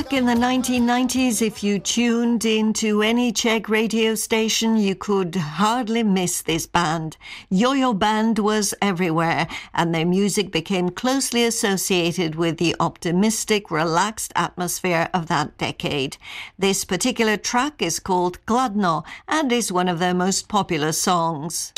Back in the 1990s, if you tuned into any Czech radio station, you could hardly miss this band. Yo-Yo Band was everywhere, and their music became closely associated with the optimistic, relaxed atmosphere of that decade. This particular track is called Kladno and is one of their most popular songs.